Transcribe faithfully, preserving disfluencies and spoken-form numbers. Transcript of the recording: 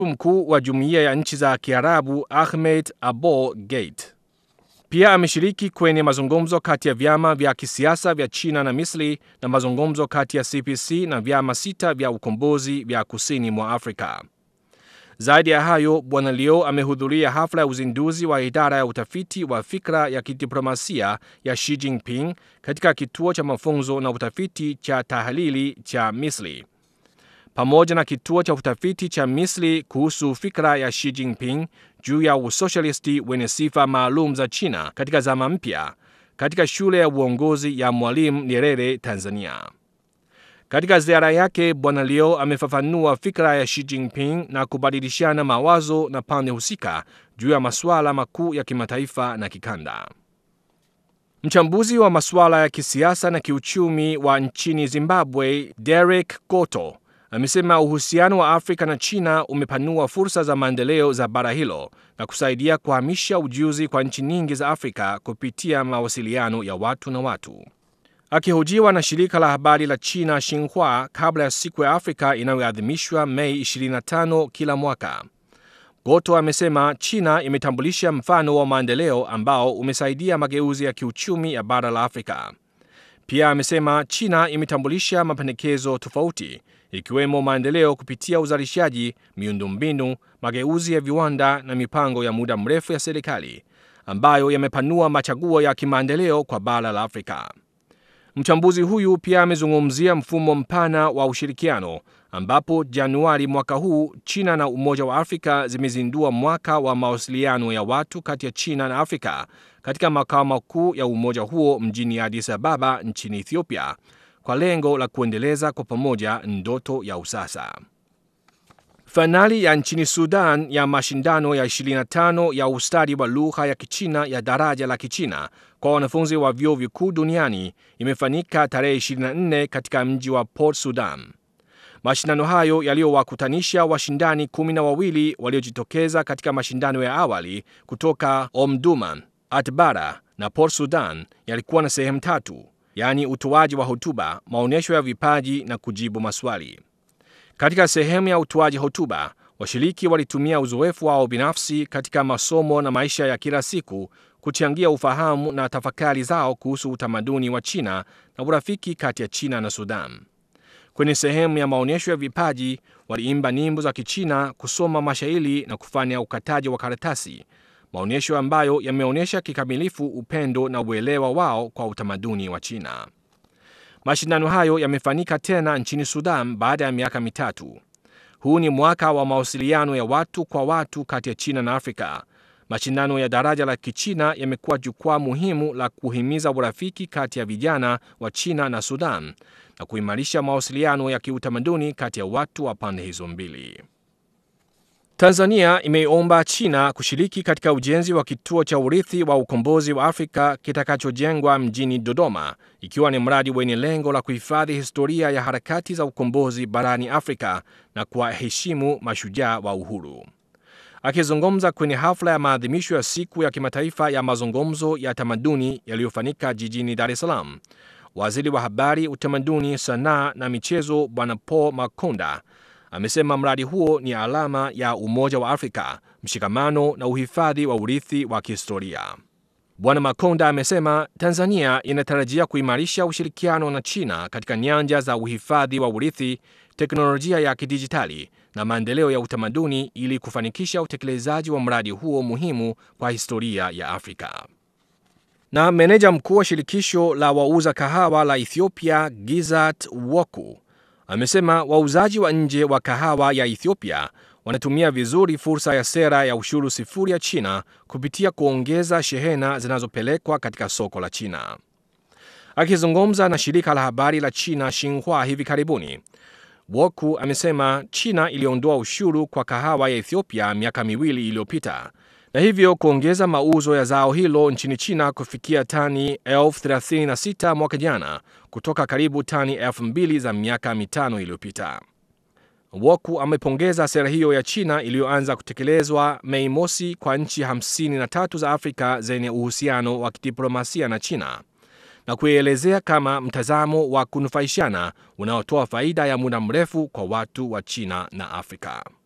mkuu wa Jumuiya ya Nchi za Kiarabu Ahmed Abo Gate. Pia ameshiriki kwenye mazungumzo kati ya vyama vya kisiasa vya China na Misri na mazungumzo kati ya C P C na vyama sita vya ukombozi vya kusini mwa Afrika. Zaidi ya hayo, Bwana Liu amehudhuria hafla ya uzinduzi wa idara ya utafiti wa fikra ya kidiplomasia ya Xi Jinping katika kituo cha mafunzo na utafiti cha Tahlili cha Misri, pamoja na kituo cha utafiti cha Misri kuhusu fikra ya Xi Jinping juu ya usosialisti wenye sifa maalum za China katika zama mpya katika shule ya uongozi ya Mwalimu Nyerere, Tanzania. Katika ziara yake, Bwana Liu amefafanua fikra ya Xi Jinping na kubadilishana mawazo na pande husika juu ya masuala makuu ya kimataifa na kikanda. Mchambuzi wa masuala ya kisiasa na kiuchumi wa nchini Zimbabwe, Derek Goto, amesema uhusiano wa Afrika na China umepanua fursa za maendeleo za bara hilo na kusaidia kuhamisha ujuzi kwa nchi nyingi za Afrika kupitia mawasiliano ya watu na watu. Akihojiwa na shirika la habari la China Xinhua kabla ya siku ya Afrika inayoadhimishwa Mei ishirini na tano kila mwaka, Goto amesema China imetambulisha mfano wa maendeleo ambao umesaidia mageuzi ya kiuchumi ya bara la Afrika. Pia amesema China imetambulisha mapendekezo tofauti ikiwemo maendeleo kupitia uzalishaji, miundombinu, mageuzi ya viwanda na mipango ya muda mrefu ya serikali ambayo yamepanua machaguo ya kimaendeleo kwa bara la Afrika. Mchambuzi huyu pia amezungumzia mfumo mpana wa ushirikiano ambapo Januari mwaka huu China na Umoja wa Afrika zimezindua mwaka wa mawasiliano ya watu kati ya China na Afrika katika makao makuu ya umoja huo mjini Addis Ababa nchini Ethiopia kwa lengo la kuendeleza kwa pamoja ndoto ya usasa. Fainali ya nchini Sudan ya mashindano ya ishirini na tano ya ustadi wa lugha ya Kichina ya daraja la Kichina kwa wanafunzi wa vyuo vikuu duniani imefanyika tarehe ishirini na nne katika mji wa Port Sudan. Mashindano hayo yaliyowakutanisha washindani kumi na wawili waliojitokeza katika mashindano ya awali kutoka Omdurman, Atbara na Port Sudan yalikuwa na sehemu tatu, yaani utoaji wa hotuba, maonyesho ya vipaji na kujibu maswali. Katika sehemu ya utoaji hotuba, washiriki walitumia uzoefu wao binafsi katika masomo na maisha ya kila siku kuchangia ufahamu na tafakari zao kuhusu utamaduni wa China na urafiki kati ya China na Sudan. Kwenye sehemu ya maonyesho ya vipaji, waliimba nyimbo za Kichina, kusoma mashairi na kufanya ukataji wa karatasi, maonyesho ambayo yameonyesha kikamilifu upendo na uelewa wao kwa utamaduni wa China. Mashindano hayo yamefanyika tena nchini Sudan baada ya miaka mitatu. Huu ni mwaka wa mawasiliano ya watu kwa watu kati ya China na Afrika. Mashindano ya daraja la Kichina yamekuwa jukwaa muhimu la kuhimiza urafiki kati ya vijana wa China na Sudan na kuimarisha mawasiliano ya kiutamaduni kati ya watu wa pande hizo mbili. Tanzania imeomba China kushiriki katika ujenzi wa kituo cha urithi wa ukombozi wa Afrika kitakachojengwa mjini Dodoma, ikiwa ni mradi wenye lengo la kuhifadhi historia ya harakati za ukombozi barani Afrika na kuwaheshimu mashujaa wa uhuru. Akizungumza kwenye hafla ya maadhimisho ya siku ya kimataifa ya mazungumzo ya tamaduni yaliyofanyika jijini Dar es Salaam, Waziri wa Habari, Utamaduni, Sanaa na Michezo Bwana Paul Makonda amesema mradi huo ni alama ya umoja wa Afrika, mshikamano na uhifadhi wa urithi wa kihistoria. Bwana Makonda amesema Tanzania inatarajia kuimarisha ushirikiano na China katika nyanja za uhifadhi wa urithi, teknolojia ya kidijitali na maendeleo ya utamaduni ili kufanikisha utekelezaji wa mradi huo muhimu kwa historia ya Afrika. Na meneja mkuu wa shirikisho la wauza kahawa la Ethiopia, Gizat Woku, amesema wauzaji wa nje wa kahawa ya Ethiopia wanatumia vizuri fursa ya sera ya ushuru sifuri ya China kupitia kuongeza shehena zinazopelekwa katika soko la China. Akizungumza na shirika la habari la China Xinhua hivi karibuni, Woku amesema China iliondoa ushuru kwa kahawa ya Ethiopia miaka miwili iliyopita na hivyo kuongeza mauzo ya zao hilo nchini China kufikia tani elfu thelathini na sita mwaka jana kutoka karibu tani elfu mbili za miaka mitano iliyopita. Woku amepongeza sera hiyo ya China iliyoanza kutekelezwa Mei mosi kwa nchi hamsini na tatu za Afrika zenye uhusiano wa kidiplomasia na China na kuielezea kama mtazamo wa kunufaishana unaotoa faida ya muda mrefu kwa watu wa China na Afrika.